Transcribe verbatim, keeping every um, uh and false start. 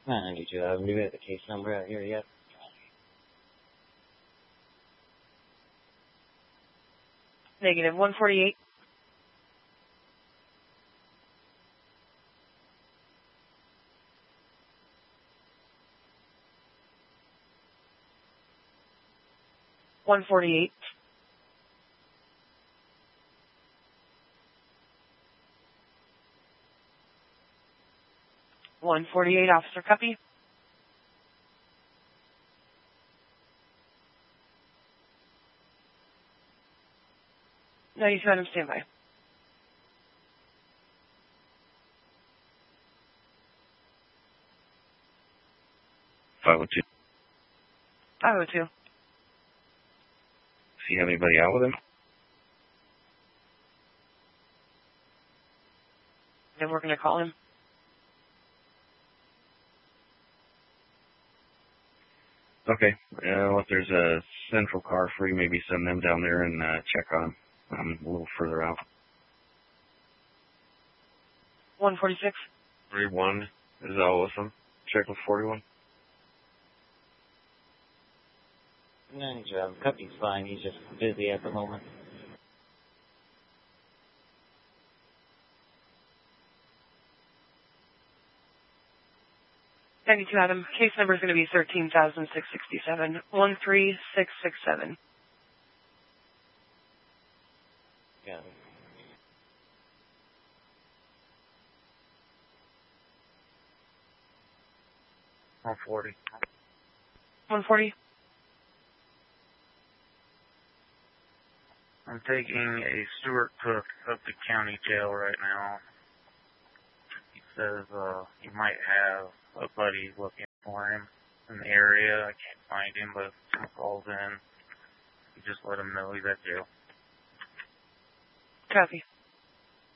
ninety-two, I haven't even got the case number out here yet. Negative, one forty-eight. one forty-eight. one forty-eight, officer, copy. ninety-two, Adam, stand by. five oh two. five oh two. Does he have anybody out with him? Then we're going to call him. Okay. Uh, if there's a central car free, maybe send them down there and uh, check on him. I'm a little further out. one forty-six. three one is Ellison. Check with forty-one. ninety-two, Adam, copy's fine. He's just busy at the moment. ninety-two, Adam. Case number is going to be thirteen thousand six hundred sixty-seven. one three six six seven. Got it. one forty. one forty. I'm taking a Stuart Cook up to county jail right now. He says uh, he might have a buddy looking for him in the area. I can't find him, but if someone calls in, you just let him know he's at jail. Copy.